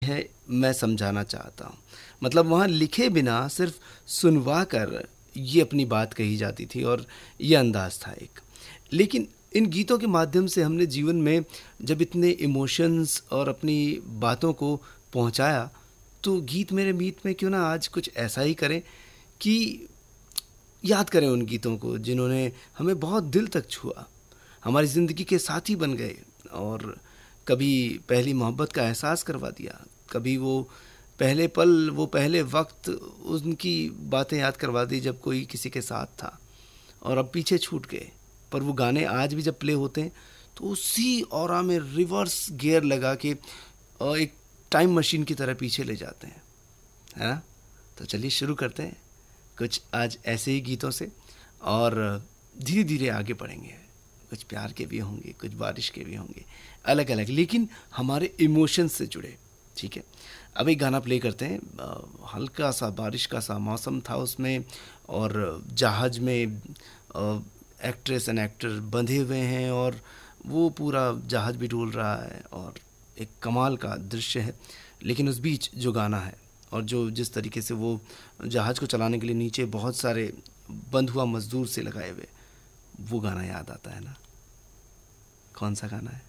है मैं समझाना चाहता हूँ। मतलब वहाँ लिखे बिना सिर्फ सुनवा कर ये अपनी बात कही जाती थी और ये अंदाज़ था एक। लेकिन इन गीतों के माध्यम से हमने जीवन में जब इतने इमोशंस और अपनी बातों को पहुँचाया, तो गीत मेरे मीत में क्यों ना आज कुछ ऐसा ही करें कि याद करें उन गीतों को जिन्होंने हमें बहुत दिल तक छुआ, हमारी ज़िंदगी के साथी बन गए और कभी पहली मोहब्बत का एहसास करवा दिया, कभी वो पहले पल, वो पहले वक्त, उनकी बातें याद करवा दी जब कोई किसी के साथ था और अब पीछे छूट गए। पर वो गाने आज भी जब प्ले होते हैं तो उसी ऑरा में रिवर्स गियर लगा के एक टाइम मशीन की तरह पीछे ले जाते हैं, है ना। तो चलिए शुरू करते हैं कुछ आज ऐसे ही गीतों से और धीरे धीरे आगे बढ़ेंगे। कुछ प्यार के भी होंगे, कुछ बारिश के भी होंगे, अलग अलग, लेकिन हमारे इमोशंस से जुड़े। ठीक है, अब एक गाना प्ले करते हैं। हल्का सा बारिश का सा मौसम था उसमें और जहाज में एक्ट्रेस एंड एक्टर बंधे हुए हैं और वो पूरा जहाज भी डूल रहा है और एक कमाल का दृश्य है। लेकिन उस बीच जो गाना है और जो जिस तरीके से वो जहाज़ को चलाने के लिए नीचे बहुत सारे बंद हुआ मजदूर से लगाए हुए, वो गाना याद आता है ना। कौन सा गाना है?